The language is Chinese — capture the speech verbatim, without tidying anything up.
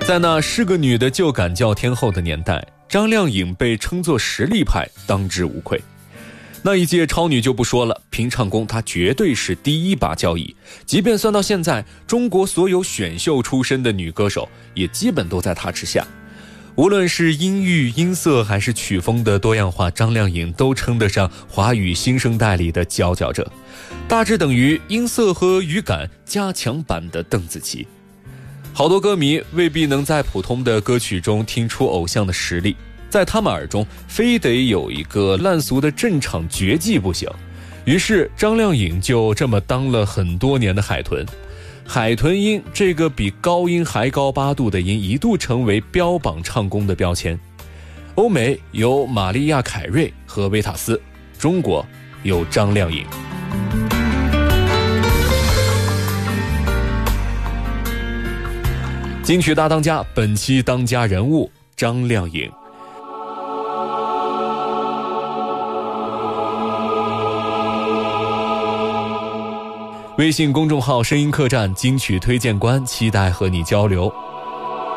在那是个女的就敢叫天后的年代，张靓颖被称作实力派，当之无愧。那一届超女就不说了，凭唱功她绝对是第一把交椅，即便算到现在，中国所有选秀出身的女歌手也基本都在她之下。无论是音域、音色还是曲风的多样化，张靓颖都称得上华语新生代里的佼佼者，大致等于音色和语感加强版的邓紫棋。好多歌迷未必能在普通的歌曲中听出偶像的实力，在他们耳中非得有一个烂俗的镇场绝技不行，于是张靓颖就这么当了很多年的海豚。海豚音这个比高音还高八度的音一度成为标榜唱功的标签。欧美有玛丽亚·凯瑞和维塔斯，中国有张靓颖。金曲大当家，本期当家人物张靓颖。微信公众号声音客栈金曲推荐官，期待和你交流。